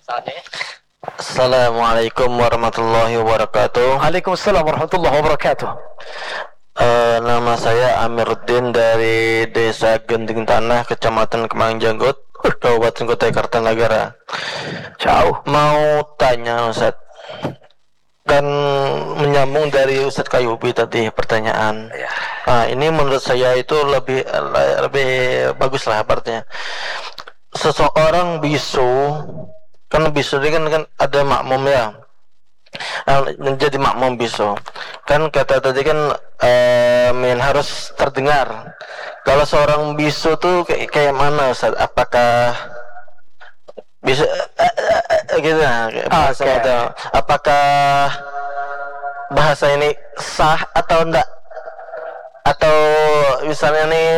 Assalamualaikum warahmatullahi wabarakatuh. Waalaikumsalam warahmatullahi wabarakatuh. Nama saya Amiruddin dari Desa Genting Tanah, Kecamatan Kemang Janggut, Kabupaten Kutai Kartanagara. Jauh. Mau tanya Ustaz, kan menyambung dari Ustaz Kayubi tadi pertanyaan. Ya. Nah, ini menurut saya itu lebih bagus lah artinya. Seseorang bisu, kan bisu ini kan ada makmum ya. Menjadi makmum bisu kan kata tadi kan harus terdengar. Kalau seorang bisu tuh kayak mana Ustaz? Apakah bisa gitu bahasa atau apakah bahasa ini sah atau enggak, atau misalnya nih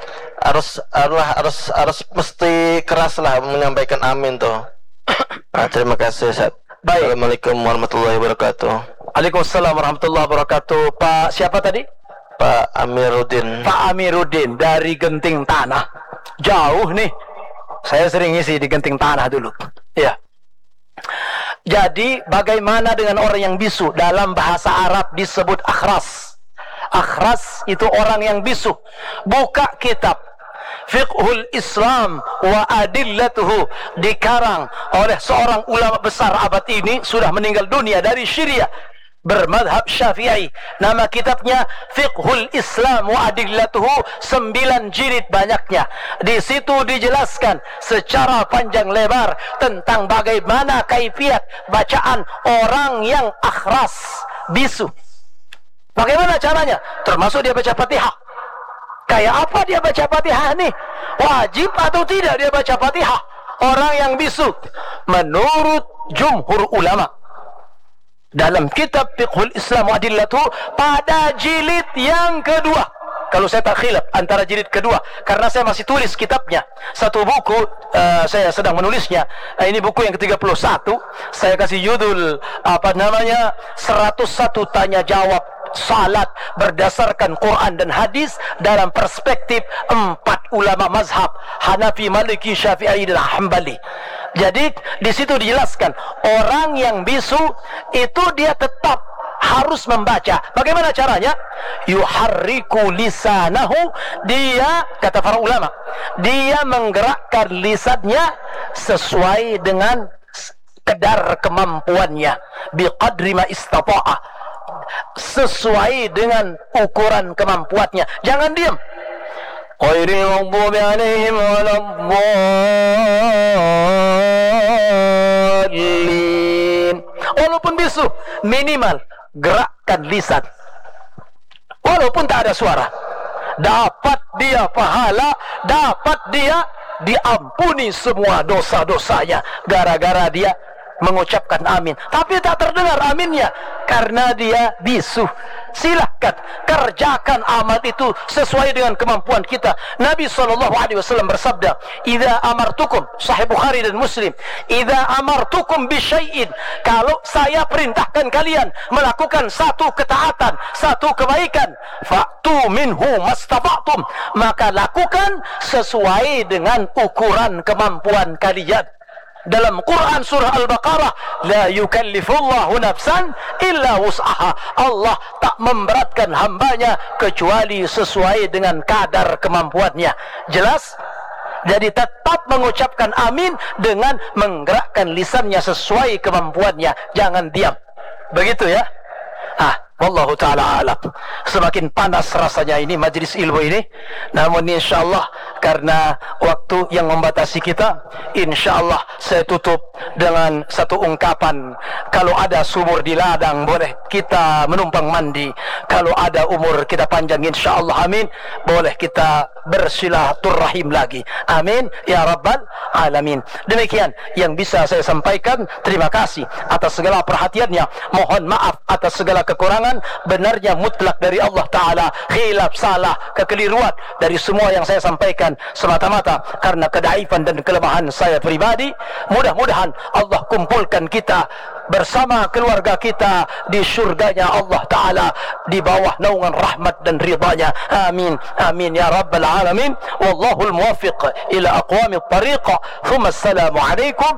harus mesti keras lah menyampaikan amin tuh. Terima kasih Ustaz. Baik. Assalamualaikum warahmatullahi wabarakatuh. Waalaikumsalam warahmatullahi wabarakatuh. Pak siapa tadi? Pak Amiruddin. Pak Amiruddin dari Genting Tanah. Jauh nih. Saya sering isi di Genting Tanah dulu. Ya. Jadi bagaimana dengan orang yang bisu? Dalam bahasa Arab disebut akhras. Akhras itu orang yang bisu. Buka kitab Fiqhul Islam wa Adillatuhu, dikarang oleh seorang ulama besar abad ini, sudah meninggal dunia, dari Syria, bermadhab Syafi'i. Nama kitabnya Fiqhul Islam wa Adillatuhu, 9 jilid banyaknya. Di situ dijelaskan secara panjang lebar tentang bagaimana kaifiat bacaan orang yang akhras, bisu. Bagaimana caranya? Termasuk dia baca Fatihah. Kayak apa dia baca Fatihah nih? Wajib atau tidak dia baca Fatihah? Orang yang bisu, menurut jumhur ulama, dalam kitab Fiqhul Islam wa Adillatuhu pada jilid yang kedua, kalau saya tak khilaf antara jilid kedua, karena saya masih tulis kitabnya. Satu buku saya sedang menulisnya. Ini buku yang ke-31. Saya kasih judul 101 tanya jawab salat berdasarkan Quran dan hadis dalam perspektif 4 ulama mazhab Hanafi, Maliki, Syafi'i dan Hambali. Jadi di situ dijelaskan orang yang bisu itu dia tetap harus membaca. Bagaimana caranya? Yuharriku lisanahu, dia, kata para ulama, dia menggerakkan lisannya sesuai dengan kadar kemampuannya, biqadri ma istata'ah, sesuai dengan ukuran kemampuannya. Jangan diam. Ghairil maghdubi 'alaihim waladdallin. Walaupun bisu, minimal gerakkan lisan. Walaupun tak ada suara, dapat dia pahala, dapat dia diampuni semua dosa-dosanya gara-gara dia mengucapkan amin. Tapi tak terdengar aminnya karena dia bisu. Silahkan kerjakan amal itu sesuai dengan kemampuan kita. Nabi SAW bersabda, "Idza amartukum," Sahih Bukhari dan Muslim, "Idza amartukum bisyai'in," kalau saya perintahkan kalian melakukan satu ketaatan, satu kebaikan, "fa'tu minhu mastata'tum," maka lakukan sesuai dengan ukuran kemampuan kalian. Dalam Quran surah Al-Baqarah, la yukallifullahu nafsan illa wus'aha, Allah tak memberatkan hambanya kecuali sesuai dengan kadar kemampuannya. Jelas? Jadi tetap mengucapkan amin dengan menggerakkan lisannya sesuai kemampuannya. Jangan diam. Begitu ya. Wallahu ta'ala alam. Semakin panas rasanya ini majlis ilmu ini. Namun insyaAllah karena waktu yang membatasi kita, insyaAllah saya tutup dengan satu ungkapan. Kalau ada sumur di ladang, boleh kita menumpang mandi. Kalau ada umur kita panjang, insyaAllah amin, boleh kita bersilaturahim lagi. Amin ya rabbal alamin. Demikian yang bisa saya sampaikan. Terima kasih atas segala perhatiannya. Mohon maaf atas segala kekurangan. Benarnya mutlak dari Allah Ta'ala. Khilaf, salah, kekeliruan dari semua yang saya sampaikan semata-mata karena kedaifan dan kelemahan saya pribadi. Mudah-mudahan Allah kumpulkan kita bersama keluarga kita di syurganya Allah Ta'ala, di bawah naungan rahmat dan ridhanya. Amin, amin ya rabbal alamin. Wallahul muwaffiq ila aqwamit tariqa. Thumma assalamu alaikum